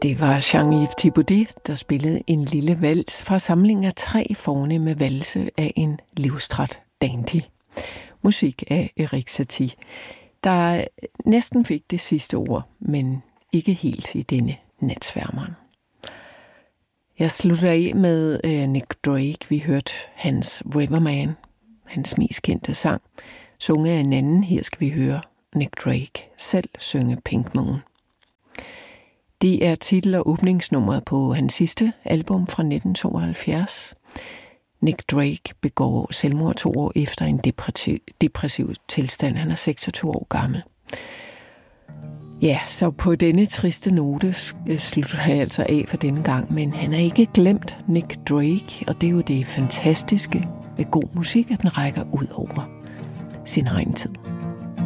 Det var Jean-Yves Thibaudet, der spillede en lille vals fra samlingen af 3 fornemme valse af en livstræt dandy. Musik af Erik Satie, der næsten fik det sidste ord, men ikke helt i denne natsværmeren. Jeg slutter af med Nick Drake. Vi hørte hans Riverman, hans mest kendte sang, sunget af en anden. Her skal vi høre Nick Drake selv synge Pink Moon. Det er titel- og åbningsnummeret på hans sidste album fra 1972. Nick Drake begår selvmord 2 år efter en depressiv tilstand. Han er 26 år gammel. Ja, så på denne triste note slutter jeg altså af for denne gang, men han er ikke glemt, Nick Drake, og det er jo det fantastiske ved god musik, at den rækker ud over sin egen tid.